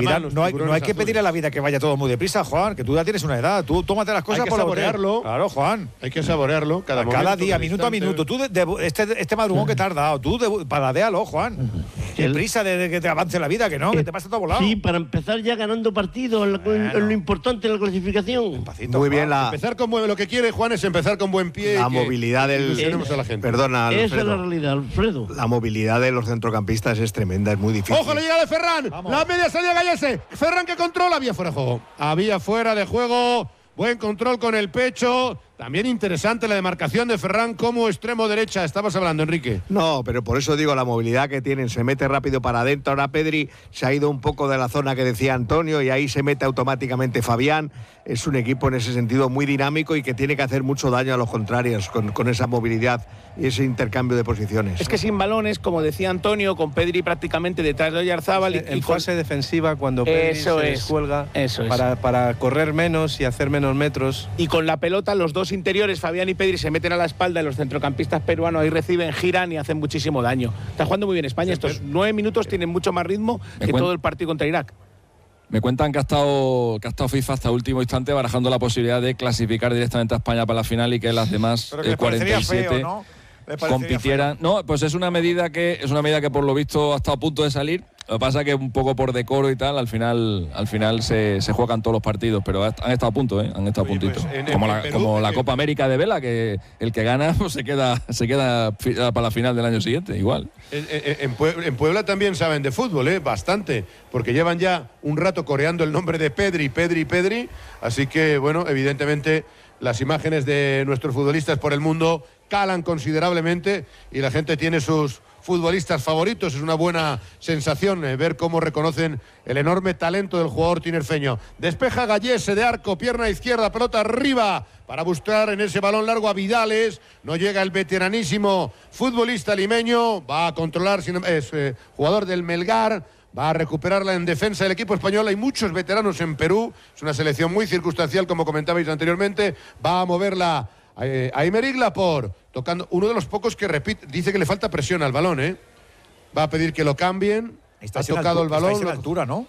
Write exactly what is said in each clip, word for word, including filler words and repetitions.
vida, no hay, no hay que pedir a la vida que vaya todo muy deprisa, Juan, que tú ya tienes una edad. Tú tómate las cosas hay que por saborearlo. Claro, Juan. Hay que saborearlo cada, cada día, minuto a minuto. Tú de, de, este, este madrugón que te has dado, tú de, paladealo, Juan. Qué prisa de, de que te avance la vida, que no, que te pasa todo volado. Sí, para empezar ya ganando partidos, lo, bueno. lo importante en la clasificación. Despacito, muy bien Juan. la... Empezar con buen, lo que quiere Juan es empezar con buen pie. La y movilidad que, del... que a la gente. Perdona, Alfredo. Esa es la realidad, Alfredo. La movilidad de los centrocampistas es tremenda, es muy difícil. ¡Ojo, la llegada de Ferran! Vamos. La media salida Gallese. Ferran que controla. Había fuera de juego. Había fuera de juego. Buen control con el pecho. También interesante la demarcación de Ferran como extremo derecha. Estabas hablando, Enrique. No, pero por eso digo la movilidad que tienen. Se mete rápido para adentro. Ahora Pedri se ha ido un poco de la zona que decía Antonio y ahí se mete automáticamente Fabián. Es un equipo en ese sentido muy dinámico y que tiene que hacer mucho daño a los contrarios con, con esa movilidad y ese intercambio de posiciones. Es que sin balones, como decía Antonio, con Pedri prácticamente detrás de Oyarzábal. En, y, y en con... fase defensiva, cuando Pedri eso se es, descuelga eso es. Para, para correr menos y hacer menos metros. Y con la pelota, los dos interiores, Fabián y Pedri, se meten a la espalda y los centrocampistas peruanos ahí reciben, giran y hacen muchísimo daño. Está jugando muy bien España. Sí, Estos nueve minutos tienen mucho más ritmo que cuen... todo el partido contra Irak. Me cuentan que ha, estado, que ha estado FIFA hasta último instante barajando la posibilidad de clasificar directamente a España para la final y que las demás que eh, cuarenta y siete feo, ¿no? compitieran. Feo. No, pues es una medida que es una medida que por lo visto ha estado a punto de salir. Lo que pasa es que un poco por decoro y tal, al final, al final se, se juegan todos los partidos, pero han estado a punto, ¿eh? Han estado Oye, a puntito. Pues en, como en la, Perú, como la en, Copa América de vela, que el que gana pues se queda, se queda para la final del año siguiente, igual. En, en, en Puebla también saben de fútbol, ¿eh? Bastante, porque llevan ya un rato coreando el nombre de Pedri, Pedri, Pedri. Así que, bueno, evidentemente las imágenes de nuestros futbolistas por el mundo calan considerablemente y la gente tiene sus futbolistas favoritos. Es una buena sensación eh, ver cómo reconocen el enorme talento del jugador tinerfeño. Despeja Gallese de arco, pierna izquierda, pelota arriba para buscar en ese balón largo a Vidales. No llega el veteranísimo futbolista limeño, va a controlar, es eh, jugador del Melgar, va a recuperarla en defensa del equipo español. Hay muchos veteranos en Perú, es una selección muy circunstancial, como comentabais anteriormente. Va a moverla Eh, a Aymeric Laporte, tocando, uno de los pocos que repite, dice que le falta presión al balón, ¿eh? Va a pedir que lo cambien. Está ha tocado altura, el balón. Está en altura, ¿no?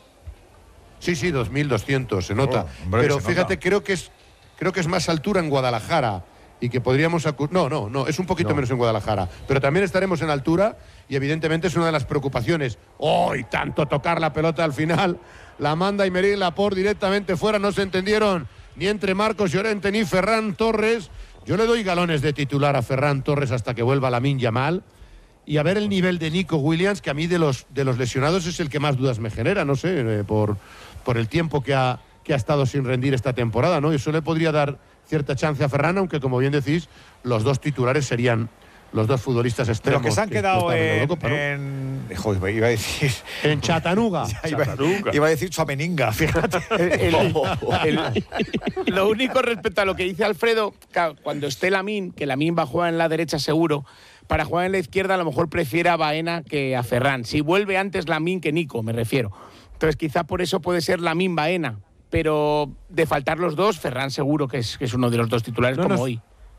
Sí, sí, dos mil doscientos, se nota. Oh, hombre, pero se fíjate, nota. creo que es creo que es más altura en Guadalajara y que podríamos acu- no, no, no, es un poquito No. menos en Guadalajara, pero también estaremos en altura y evidentemente es una de las preocupaciones. Hoy tanto tocar la pelota al final, la manda Aymeric Laporte directamente fuera, no se entendieron ni entre Marcos Llorente ni Ferran Torres. Yo le doy galones de titular a Ferran Torres hasta que vuelva Lamine Yamal. Y a ver el nivel de Nico Williams, que a mí de los, de los lesionados es el que más dudas me genera, no sé, eh, por, por el tiempo que ha, que ha estado sin rendir esta temporada, ¿no? Eso le podría dar cierta chance a Ferran, aunque como bien decís, los dos titulares serían los dos futudistas extremos. Pero que se han quedado no en, Eurocopa, ¿no? en... Joder, iba a decir... En Chattanooga. iba, iba a decir Chuameninga, fíjate. El, el, el, lo único respecto a lo que dice Alfredo, claro, cuando esté Lamine, que Lamine va a jugar en la derecha seguro, para jugar en la izquierda a lo mejor prefiere a Baena que a Ferran. Si vuelve antes Lamine que Nico, me refiero. Entonces quizá por eso puede ser Lamine Baena, pero de faltar los dos, Ferran seguro que es, que es uno de los dos titulares No como nos- hoy.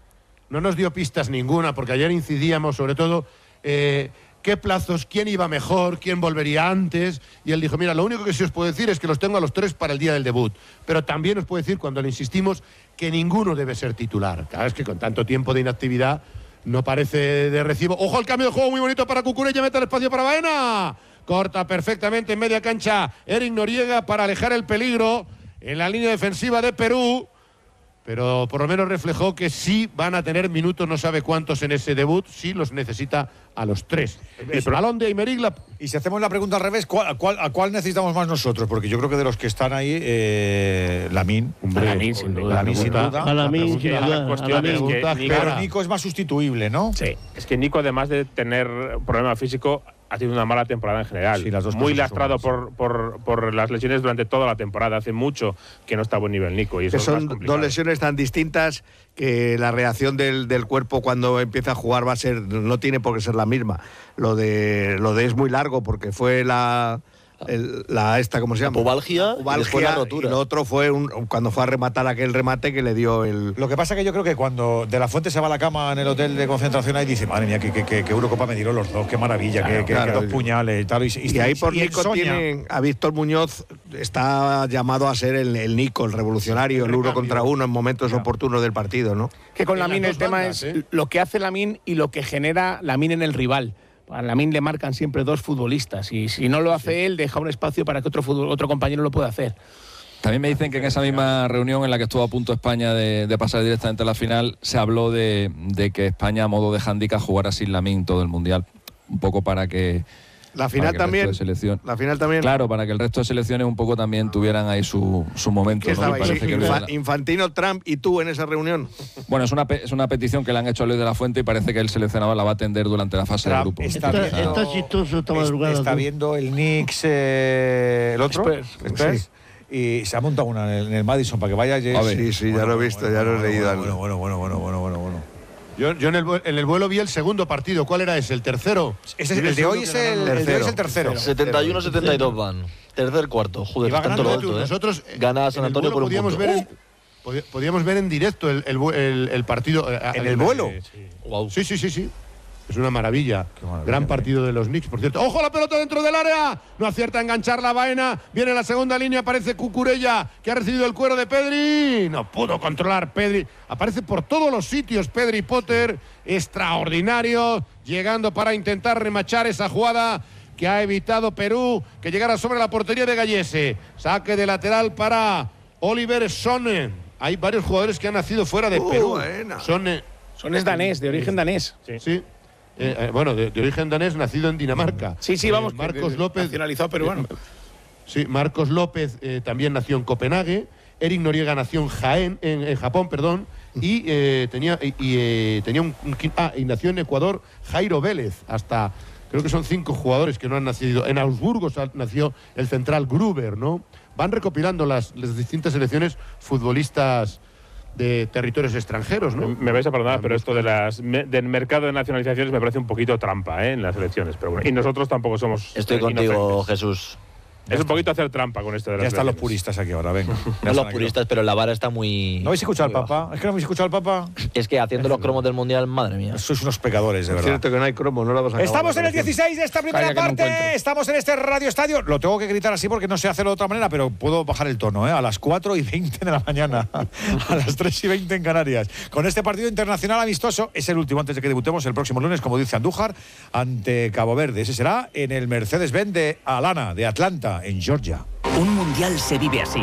No nos dio pistas ninguna, porque ayer incidíamos sobre todo eh, qué plazos, quién iba mejor, quién volvería antes. Y él dijo, mira, lo único que sí os puedo decir es que los tengo a los tres para el día del debut. Pero también os puedo decir, cuando le insistimos, que ninguno debe ser titular. Claro, es que con tanto tiempo de inactividad no parece de recibo. ¡Ojo al cambio de juego! Muy bonito para Cucurella, mete el espacio para Baena. Corta perfectamente en media cancha Eric Noriega para alejar el peligro en la línea defensiva de Perú. Pero por lo menos reflejó que sí van a tener minutos, no sabe cuántos en ese debut, sí los necesita a los tres. El balón de Aymeric Laporte. Y si hacemos la pregunta al revés, ¿cuál, a, cuál, ¿a cuál necesitamos más nosotros? Porque yo creo que de los que están ahí, eh, Lamine. Hombre, Lamine, sin duda. Lamine, sin duda. A Lamine, Es que sin la duda, a cuestión es Lamine. que Nico, Pero Nico es más sustituible, ¿no? Sí. es que Nico, además de tener problema físico, ha tenido una mala temporada en general. Sí, las dos Muy cosas lastrado suman, por, por, por las lesiones durante toda la temporada. Hace mucho que no está a buen nivel Nico. Y eso Que es más son complicado. dos lesiones tan distintas que la reacción del, del cuerpo cuando empieza a jugar va a ser, no tiene por qué ser la misma. Lo de lo de es muy largo porque fue la el- la esta, ¿cómo se llama? Pubalgia, y después la rotura. Y lo otro fue un, cuando fue a rematar aquel remate que le dio el... Lo que pasa que yo creo que cuando De La Fuente se va a la cama en el hotel de concentración ahí dice, madre mía, que, que, que, que Eurocopa me dieron los dos, qué maravilla, Claro, que, que- claro. que dos puñales y tal. Y, Y ahí por y Nico ensoña. tiene a Víctor Muñoz, está llamado a ser el, el Nico, el revolucionario, el uno contra uno en momentos oportunos del partido, ¿no? Que con En las Lamine el dos tema bandas, es ¿eh? lo que hace Lamine y lo que genera Lamine en el rival. A Lamine le marcan siempre dos futbolistas y si no lo hace él, deja un espacio para que otro, fútbol- otro compañero lo pueda hacer. También me dicen que en esa misma reunión en la que estuvo a punto España de, de pasar directamente a la final, se habló de, de que España a modo de hándicap jugara sin Lamine todo el Mundial. Un poco para que... La para final que el resto también. de selección- La final también. Claro, para que el resto de selecciones un poco también tuvieran ahí su, su momento. ¿Qué ¿no? Y estabais? parece que Infa- Luis- Infantino, Trump y tú en esa reunión. Bueno, es una, pe- es una petición que le han hecho a Luis de la Fuente y parece que el seleccionador la va a atender durante la fase de Trump grupo. está Está, viendo- está chistoso esta Es- madrugada. Está tú. viendo el Knicks, eh, el otro, Spurs. Spurs, y se ha montado una en el, en el Madison para que vaya. A ver. Sí, sí, ya lo he visto, ya lo he leído. Bueno, bueno, bueno, bueno, bueno, bueno, bueno. Yo, yo en, el, vue- en el vuelo vi el segundo partido. ¿Cuál era ese? ¿El tercero? Ese es- el de hoy es el, el de hoy es el tercero. setenta y uno setenta y dos van. Tercer cuarto. Joder, Y va tanto lo ganando alto, ¿eh? Nosotros eh, Gana en San el Antonio vuelo por un podíamos punto. ver en, podi- podíamos ver en directo el, el, vu- el- el partido. eh, ¿En eh, el vuelo? Guau. Sí, sí, sí, sí. Es una maravilla. maravilla, Gran ¿eh? partido de los Knicks, por cierto. ¡Ojo la pelota dentro del área! No acierta a enganchar la Baena. Viene la segunda línea, aparece Cucurella, que ha recibido el cuero de Pedri. No pudo controlar Pedri. Aparece por todos los sitios Pedri Potter. Extraordinario. Llegando para intentar remachar esa jugada que ha evitado Perú que llegara sobre la portería de Gallese. Saque de lateral para Oliver Sonne. Hay varios jugadores que han nacido fuera de Uh, Perú. buena. Sonne. Son es danés, de origen danés. Sí. Eh, eh, bueno, de, de origen danés, nacido en Dinamarca. Sí, sí, Eh, vamos. Marcos que- López. Nacionalizado peruano. Sí, Marcos López eh, también nació en Copenhague. Eric Noriega nació en Jaén, en, en Japón, perdón. Y eh, tenía y, y, eh, tenía un, un qui- ah, y nació en Ecuador Jairo Vélez. Hasta creo que son cinco jugadores que no han nacido. En Augsburgo sa- nació el central Gruber, ¿no? Van recopilando las, las distintas selecciones futbolistas de territorios extranjeros, ¿no? Me vais a perdonar, pero esto de las me- del mercado de nacionalizaciones me parece un poquito trampa, ¿eh? En las elecciones. Pero bueno, y nosotros tampoco somos. Estoy eh, contigo, inocentes. Jesús. Es un poquito hacer trampa con esto de las Ya están los elecciones. puristas aquí ahora, venga. No los puristas, pero la vara está muy. ¿No habéis escuchado al muy baja. Papa? ¿Es que no habéis escuchado al Papa? Es que haciendo los cromos del mundial, madre mía. Sois unos pecadores, de Es verdad. cierto que no hay cromo, no lo vas a acabar. Estamos en el la colección. dieciséis de esta primera Calla que no parte. encuentro. Estamos en este Radio Estadio. Lo tengo que gritar así porque no sé hacerlo de otra manera, pero puedo bajar el tono, ¿eh? A las cuatro y veinte de la mañana. A las tres y veinte en Canarias. Con este partido internacional amistoso, es el último antes de que debutemos el próximo lunes, como dice Andújar, ante Cabo Verde. Ese será en el Mercedes-Benz de Alana, de Atlanta, en Georgia. Un mundial se vive así.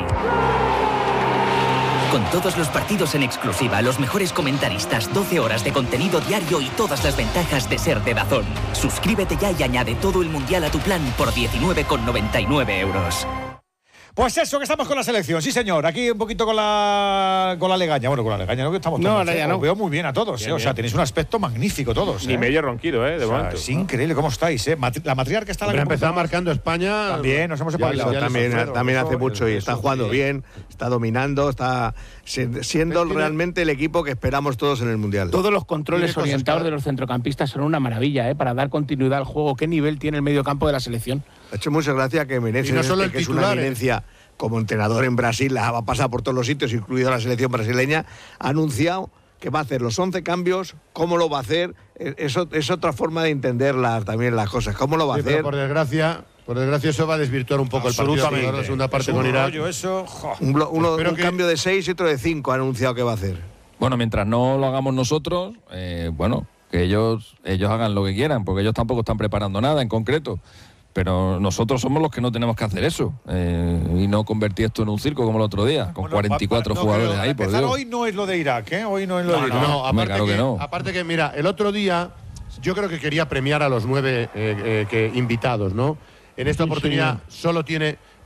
Con todos los partidos en exclusiva, los mejores comentaristas, doce horas de contenido diario y todas las ventajas de ser de DAZN. Suscríbete ya y añade todo el mundial a tu plan por diecinueve con noventa y nueve euros. Pues eso, que estamos con la selección, sí señor. Aquí un poquito con la con la legaña. Bueno, con la legaña, no que estamos No, todos, ahora ¿eh? ya Os no. veo muy bien a todos, Bien, ¿eh? O sea, bien. tenéis un aspecto magnífico todos. Ni ¿eh? medio ronquido, ¿eh? De O sea, momento. es increíble cómo estáis, ¿eh? Matri- la matriarca está Pero la empezado marcando España. También, nos hemos Ya- espabilado. ya les También, Alfredo, también eso- hace mucho y eso- está jugando sí. bien, está dominando, está si- siendo Tiene- realmente el equipo que esperamos todos en el Mundial. Todos los controles Tiene cosas orientados que- de los centrocampistas son una maravilla, ¿eh? Para dar continuidad al juego. ¿Qué nivel tiene el medio campo de la selección? Ha hecho mucha gracia que Menezes, Y no solo este, el que es una titular, ¿eh? eminencia como entrenador en Brasil, la va a pasar por todos los sitios, incluido la selección brasileña, ha anunciado que va a hacer los once cambios, cómo lo va a hacer, es, es ot- es otra forma de entender las- también las cosas, cómo lo va a Sí, pero hacer. por desgracia, por desgracia eso va a desvirtuar un poco el partido. Absolutamente. Ahora la segunda parte Es un con Irak. rollo eso. jo. Un, blo- uno- Espero un que- cambio de seis y otro de cinco ha anunciado que va a hacer. Bueno, mientras no lo hagamos nosotros, eh, bueno, que ellos, ellos hagan lo que quieran, porque ellos tampoco están preparando nada en concreto. Pero nosotros somos los que no tenemos que hacer eso eh, y no convertir esto en un circo como el otro día, con Bueno, cuarenta y cuatro pa- pa- no, jugadores pero ahí, por empezar Dios. hoy no es lo de Irak, ¿eh? Hoy no es lo de No, Irak. no, Hombre, aparte, claro que, que no. aparte que, mira, el otro día yo creo que quería premiar a los nueve eh, eh, que, invitados, ¿no? En esta Sí, oportunidad señor. solo tiene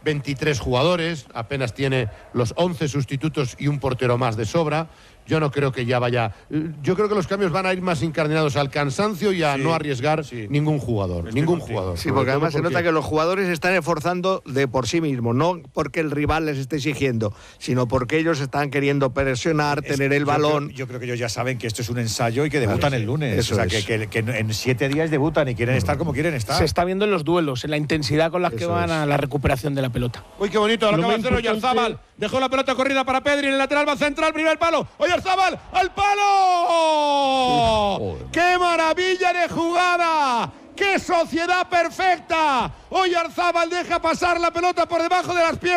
veintitrés jugadores, apenas tiene los once sustitutos y un portero más de sobra. Yo no creo que ya vaya. Yo creo que los cambios van a ir más incardinados al cansancio y a Sí, no arriesgar sí. ningún jugador. Estoy ningún contigo. jugador. Sí, Sobre porque todo además se nota que los jugadores se están esforzando de por sí mismos, no porque el rival les esté exigiendo, sino porque ellos están queriendo presionar, Es- tener el yo balón. Creo, yo creo que ellos ya saben que esto es un ensayo y que debutan el lunes. Eso o sea, es. que, que- que en siete días debutan y quieren estar como quieren estar. Se está viendo en los duelos, en la intensidad con la que Eso van es. a la recuperación de la pelota. Uy, qué bonito, lo Lo acaba de más hacer importante- Oyarzábal. Dejó la pelota corrida para Pedri en el lateral, va central, primer palo. Oyarzábal, al palo. ¡Qué maravilla de jugada! ¡Qué sociedad perfecta! Oyarzábal deja pasar la pelota por debajo de las piernas.